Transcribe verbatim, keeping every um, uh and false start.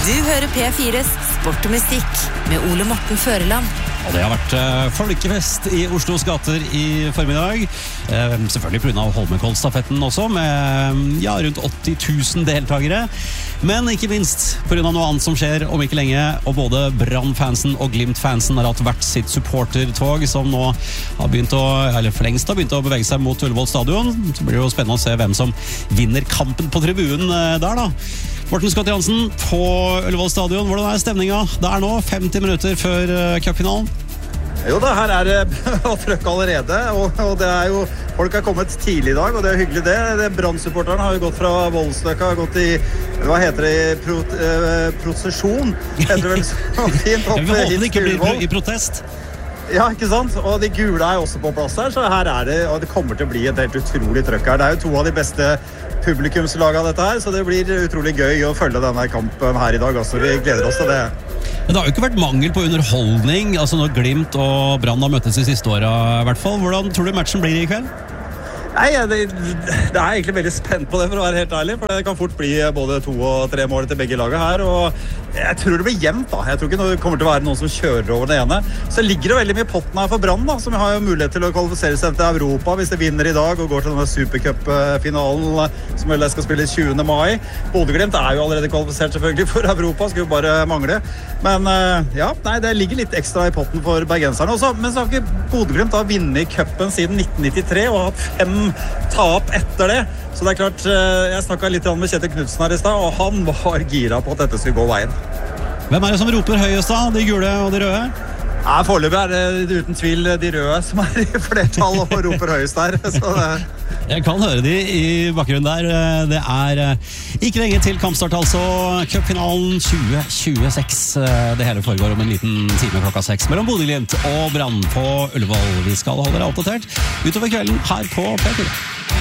Du hører P fires Sport og Musikk med Ole Morten Føreland. Og det har vært uh, folkefest i Oslos gater i formiddag. Uh, selvfølgelig på grunn av Holmenkollstafetten også, med ja, rundt åtti tusen deltagere. Men ikke minst på grunn av noe annet som skjer om ikke lenge, og både Brann-fansen og Glimt-fansen har hatt hvert sitt supportertog, som nå har begynt å, eller for lengst har begynt å bevege seg mot Ullevål stadion. Så blir det jo spennende å se hvem som vinner kampen på tribunen uh, der da. Morten Scott Jansen på Ullevål stadion. Hvordan er stemninga? Det er nå femti minutter før uh, cupfinalen. Jo da, her er det trøkk allerede, og, og det er jo, folk har kommet tidlig i dag, og det er hyggelig det. det Brann-supporterne har jo gått fra Voldsløkka, har gått i, hva heter det, i pro, eh, prosesjon, heter det vel så fint, opp ja, vi håper det ikke blir Ullevål. I protest. Ja, ikke sant? Og de gule er også på plass her, så her er det, og det kommer til å bli et helt utrolig trøkk her. Det er jo to av de beste publikumslaget av dette her, så det blir utrolig gøy å følge denne kampen her i dag. Altså, vi gleder oss til det. Men det har jo ikke vært mangel på underholdning, altså når Glimt og Brann har møttes de siste årene, i hvert fall. Hvordan tror du matchen blir i kveld? Nei, det, det er egentlig veldig spent på det, for å være helt ærlig, for det kan fort bli både to og tre mål til begge laget her, og jeg tror det blir jevnt da. Jeg tror ikke det kommer til å være noen som kjører over det ene. Så ligger det veldig mye potten her for Brann da, som har jo mulighet til å kvalifisere seg til Europa hvis de vinner i dag og går til denne Supercup-finalen som vel skal spille tjuende mai. Bodø-Glimt er jo allerede kvalifisert selvfølgelig for Europa, skal jo bare mangle. Men ja, nei, det ligger litt ekstra i potten for bergenserne også, men så har ikke Bodø-Glimt da vunnet i cupen siden nitten nittitre og har hatt fem tap etter det. Så det er klart, jeg snakket litt med Kjetil Knudsen her i sted, og han var gira på at dette skulle gå veien. Hvem er det som roper høyest da? De gule og de røde? Ja, foreløpig er det uten tvil de røde som er i flertall og roper høyest der. Så det... Jeg kan høre de i bakgrunnen der. Det er ikke lenge til kampstart, altså. Cupfinalen tjue tjueseks. Det hele foregår om en liten time klokka seks mellom Bodø-Glimt og Brann på Ullevål. Vi skal holde dere oppdatert utover kvelden her på P fire.